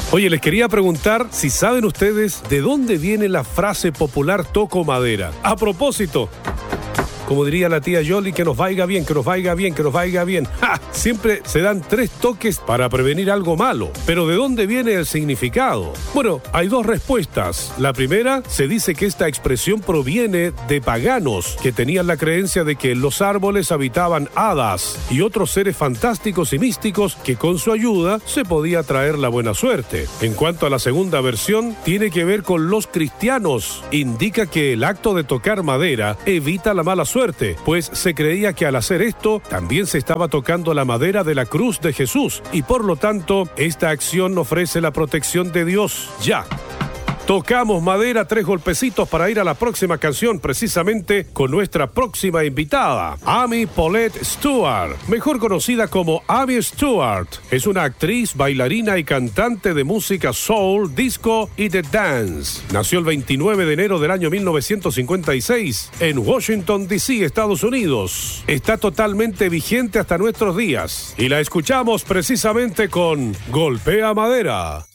Oye, les quería preguntar si saben ustedes de dónde viene la frase popular toco madera. A propósito, como diría la tía Yoli, que nos vaya bien, que nos vaya bien, que nos vaya bien. ¡Ja! Siempre se dan 3 toques para prevenir algo malo. Pero ¿de dónde viene el significado? Bueno, hay 2 respuestas. La primera, se dice que esta expresión proviene de paganos, que tenían la creencia de que en los árboles habitaban hadas y otros seres fantásticos y místicos que con su ayuda se podía traer la buena suerte. En cuanto a la segunda versión, tiene que ver con los cristianos. Indica que el acto de tocar madera evita la mala suerte, pues se creía que al hacer esto también se estaba tocando la madera de la cruz de Jesús y por lo tanto esta acción ofrece la protección de Dios. Ya. Tocamos madera, 3 golpecitos para ir a la próxima canción, precisamente con nuestra próxima invitada, Amy Paulette Stewart, mejor conocida como Amy Stewart. Es una actriz, bailarina y cantante de música soul, disco y de dance. Nació el 29 de enero del año 1956 en Washington, D.C., Estados Unidos. Está totalmente vigente hasta nuestros días y la escuchamos precisamente con Golpea Madera.